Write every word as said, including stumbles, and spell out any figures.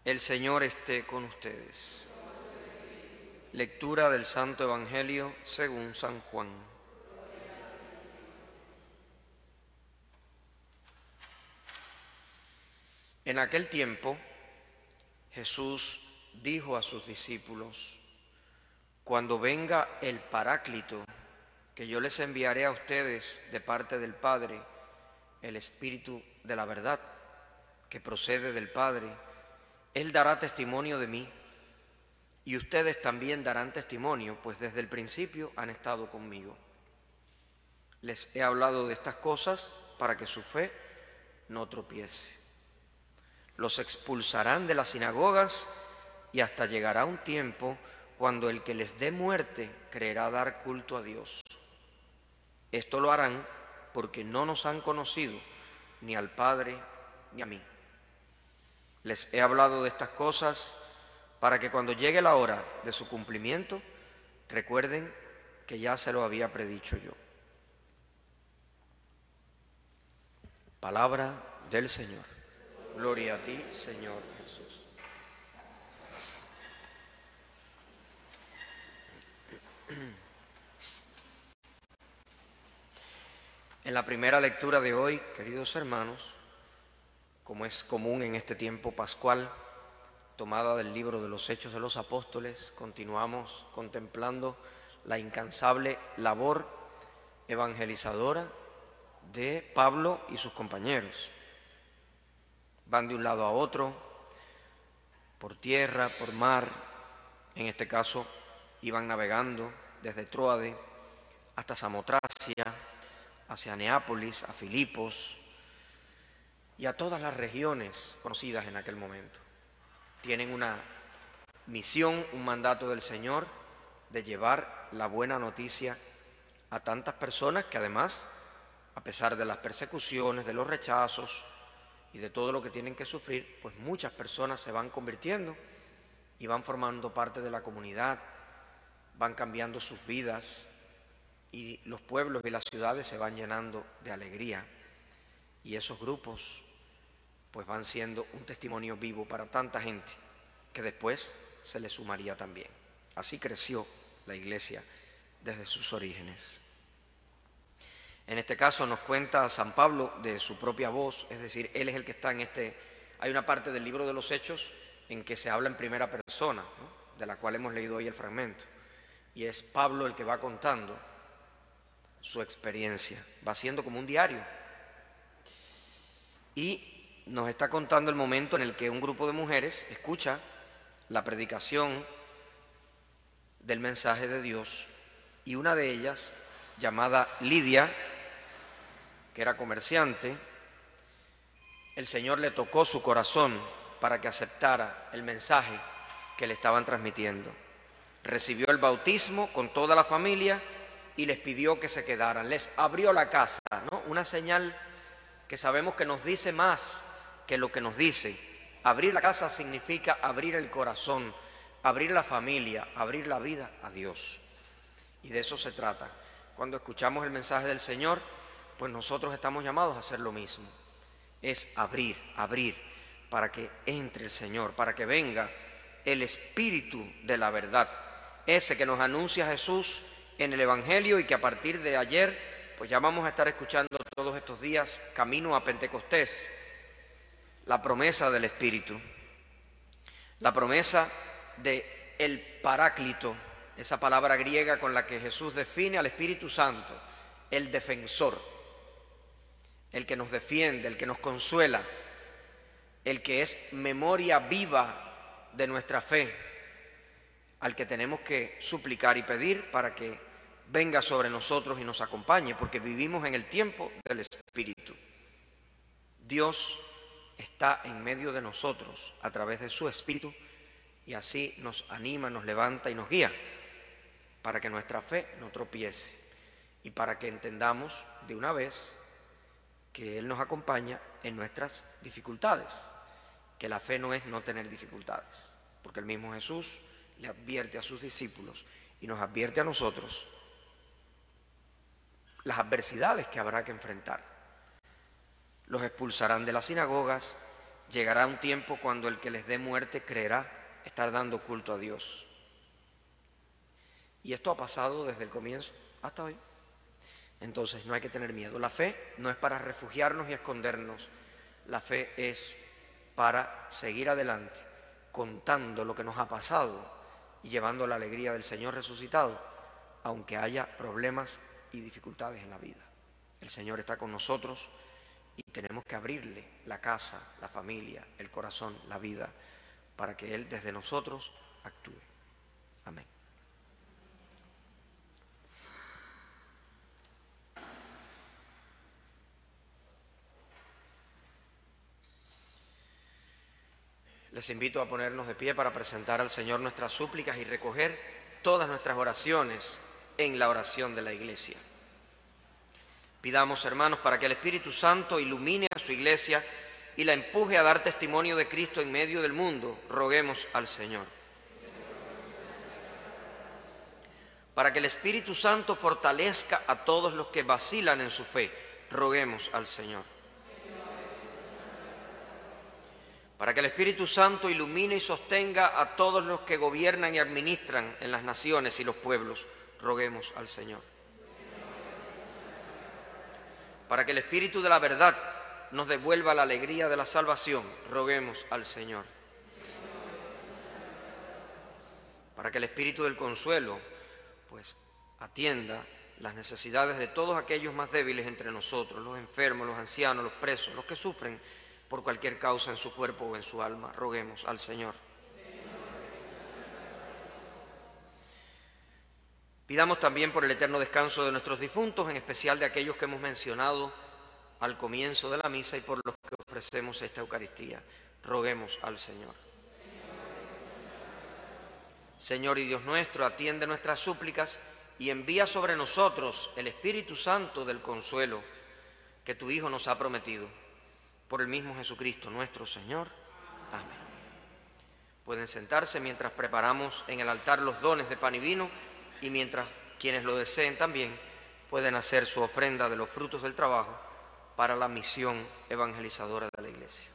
El Señor esté con ustedes. Lectura del Santo Evangelio según San Juan. En aquel tiempo, Jesús dijo a sus discípulos: cuando venga el Paráclito, que yo les enviaré a ustedes de parte del Padre, el Espíritu de la verdad, que procede del Padre, Él dará testimonio de mí, y ustedes también darán testimonio, pues desde el principio han estado conmigo. Les he hablado de estas cosas para que su fe no tropiece. Los expulsarán de las sinagogas y hasta llegará un tiempo cuando el que les dé muerte creerá dar culto a Dios. Esto lo harán porque no nos han conocido ni al Padre ni a mí. Les he hablado de estas cosas para que cuando llegue la hora de su cumplimiento recuerden que ya se lo había predicho yo. Palabra del Señor. Gloria a ti, Señor Jesús. En la primera lectura de hoy, queridos hermanos, como es común en este tiempo pascual, tomada del libro de los Hechos de los Apóstoles, continuamos contemplando la incansable labor evangelizadora de Pablo y sus compañeros. Van de un lado a otro, por tierra, por mar. En este caso iban navegando desde Tróade hasta Samotracia, hacia Neápolis, a Filipos y a todas las regiones conocidas en aquel momento. Tienen una misión, un mandato del Señor de llevar la buena noticia a tantas personas que además, a pesar de las persecuciones, de los rechazos y de todo lo que tienen que sufrir, pues muchas personas se van convirtiendo y van formando parte de la comunidad, van cambiando sus vidas y los pueblos y las ciudades se van llenando de alegría. Y esos grupos pues van siendo un testimonio vivo para tanta gente que después se le sumaría también. Así creció la iglesia desde sus orígenes. En este caso nos cuenta San Pablo de su propia voz, es decir, él es el que está en este... Hay una parte del libro de los Hechos en que se habla en primera persona, ¿no?, de la cual hemos leído hoy el fragmento. Y es Pablo el que va contando su experiencia, va siendo como un diario. Y nos está contando el momento en el que un grupo de mujeres escucha la predicación del mensaje de Dios y una de ellas, llamada Lidia, que era comerciante, el Señor le tocó su corazón para que aceptara el mensaje que le estaban transmitiendo. Recibió el bautismo con toda la familia y les pidió que se quedaran. Les abrió la casa, ¿no? Una señal que sabemos que nos dice más que lo que nos dice. Abrir la casa significa abrir el corazón, abrir la familia, abrir la vida a Dios. Y de eso se trata. Cuando escuchamos el mensaje del Señor, pues nosotros estamos llamados a hacer lo mismo. Es abrir, abrir, para que entre el Señor, para que venga el Espíritu de la verdad, ese que nos anuncia Jesús en el Evangelio y que a partir de ayer, pues ya vamos a estar escuchando todos estos días, camino a Pentecostés, la promesa del Espíritu, la promesa de el Paráclito, esa palabra griega con la que Jesús define al Espíritu Santo, el defensor, el que nos defiende, el que nos consuela, el que es memoria viva de nuestra fe, al que tenemos que suplicar y pedir para que venga sobre nosotros y nos acompañe, porque vivimos en el tiempo del Espíritu. Dios está en medio de nosotros a través de su Espíritu y así nos anima, nos levanta y nos guía para que nuestra fe no tropiece y para que entendamos de una vez que Él nos acompaña en nuestras dificultades, que la fe no es no tener dificultades, porque el mismo Jesús le advierte a sus discípulos y nos advierte a nosotros las adversidades que habrá que enfrentar. Los expulsarán de las sinagogas llegará un tiempo cuando el que les dé muerte creerá estar dando culto a Dios. Y esto ha pasado desde el comienzo hasta hoy. Entonces no hay que tener miedo. La fe no es para refugiarnos y escondernos. La fe es para seguir adelante, contando lo que nos ha pasado y llevando la alegría del Señor resucitado, aunque haya problemas y dificultades en la vida. El Señor está con nosotros y tenemos que abrirle la casa, la familia, el corazón, la vida, para que Él desde nosotros actúe. Amén. Les invito a ponernos de pie para presentar al Señor nuestras súplicas y recoger todas nuestras oraciones en la oración de la Iglesia. Pidamos, hermanos, para que el Espíritu Santo ilumine a su Iglesia y la empuje a dar testimonio de Cristo en medio del mundo, roguemos al Señor. Para que el Espíritu Santo fortalezca a todos los que vacilan en su fe, roguemos al Señor. Para que el Espíritu Santo ilumine y sostenga a todos los que gobiernan y administran en las naciones y los pueblos, roguemos al Señor. Para que el Espíritu de la verdad nos devuelva la alegría de la salvación, roguemos al Señor. Para que el Espíritu del consuelo, pues, atienda las necesidades de todos aquellos más débiles entre nosotros, los enfermos, los ancianos, los presos, los que sufren por cualquier causa en su cuerpo o en su alma, roguemos al Señor. Pidamos también por el eterno descanso de nuestros difuntos, en especial de aquellos que hemos mencionado al comienzo de la misa y por los que ofrecemos esta Eucaristía. Roguemos al Señor. Señor y Dios nuestro, atiende nuestras súplicas y envía sobre nosotros el Espíritu Santo del consuelo que tu Hijo nos ha prometido. Por el mismo Jesucristo nuestro Señor. Amén. Pueden sentarse mientras preparamos en el altar los dones de pan y vino y mientras quienes lo deseen también pueden hacer su ofrenda de los frutos del trabajo para la misión evangelizadora de la Iglesia.